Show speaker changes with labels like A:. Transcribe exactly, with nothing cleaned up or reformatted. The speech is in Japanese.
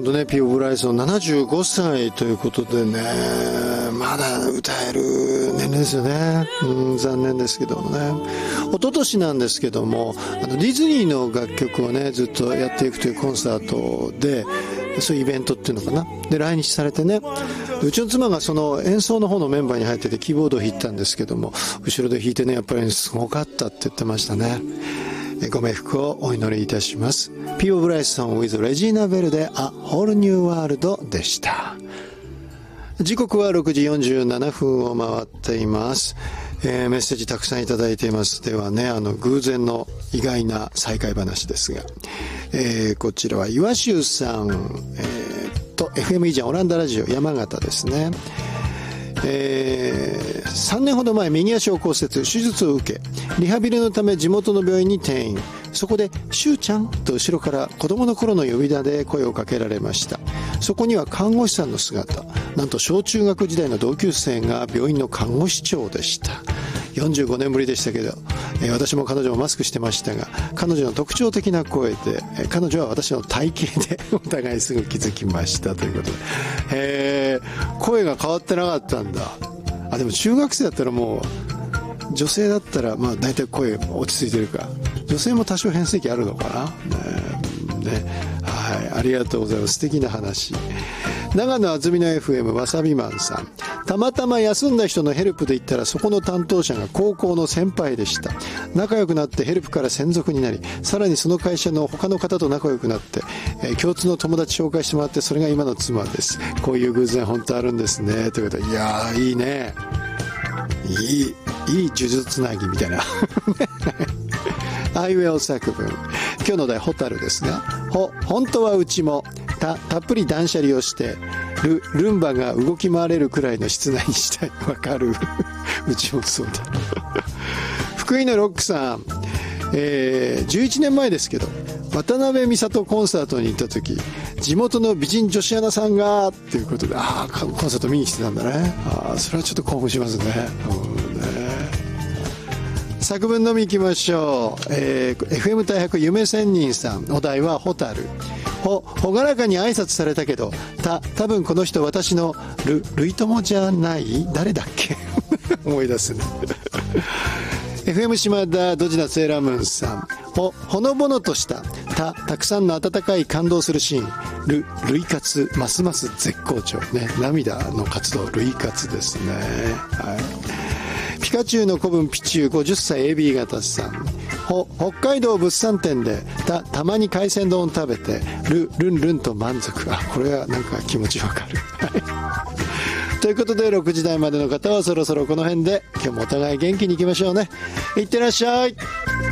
A: 当ね、ピー・オブライソンななじゅうごさいということでね、まだ歌える年齢ですよね。うん、残念ですけどもね。一昨年なんですけども、あのディズニーの楽曲をねずっとやっていくというコンサートで、そういうイベントっていうのかな、で来日されてね、うちの妻がその演奏の方のメンバーに入っててキーボードを弾いたんですけども、後ろで弾いてね、やっぱりすごかったって言ってましたね。ご冥福をお祈りいたします。ピー・オブライソン with レジーナ・ベルで A Whole New World でした。時刻はろくじよんじゅうななふんを回っています。えー、メッセージたくさんいただいています。ではね、あの偶然の意外な再会話ですが、えー、こちらは岩州さん、えー、と エフエム イージャンオランダラジオ山形ですね。えー、さんねんほど前右足を骨折、手術を受けリハビリのため地元の病院に転院。そこでしゅうちゃんと後ろから子供の頃の呼び名で声をかけられました。そこには看護師さんの姿、なんと小中学時代の同級生が病院の看護師長でした。よんじゅうごねんぶりでしたけど、えー、私も彼女もマスクしてましたが、彼女の特徴的な声で、えー、彼女は私の体型でお互いすぐ気づきましたということで、えー、声が変わってなかったんだ。あ、でも中学生だったらもう女性だったらまあ大体声落ち着いてるか、女性も多少変声期あるのかな、ねね、はい、ありがとうございます。素敵な話。長野あずみの エフエム わさびマンさん、たまたま休んだ人のヘルプで行ったら、そこの担当者が高校の先輩でした。仲良くなってヘルプから専属になり、さらにその会社の他の方と仲良くなって、えー、共通の友達紹介してもらって、それが今の妻です。こういう偶然本当あるんですね、ということで、いやーいいね、いいいい呪術つなぎみたいなアイウェオ作文。今日の題ホタルですが、ほ本当はうちも た, たっぷり断捨離をして ル, ルンバが動き回れるくらいの室内にしたい。わかるうちもそうだ福井のロックさん、えー、じゅういちねんまえですけど、渡辺美里コンサートに行った時、地元の美人女子アナさんがということで、ああコンサート見に来てたんだね。ああそれはちょっと興奮しますね。うんね、作文のみ行きましょう。えー、エフエム 大白夢仙人さん、お題はホタル。ほほがらかに挨拶されたけど、た多分この人私のル類友じゃない？誰だっけ思い出すねエフエム 島田ドジなセーラームーンさん、ほほのぼのとしたたたくさんの温かい感動するシーン、ル類活ますます絶好調ね。涙の活動類活ですね。はい。ピカチュウの子分ピチュウごじゅっさい エービー 型さん、ほ北海道物産展で た, たまに海鮮丼を食べてルルンルンと満足。あ、これはなんか気持ちわかるということでろくじ台までの方はそろそろこの辺で、今日もお互い元気にいきましょうね。いってらっしゃい。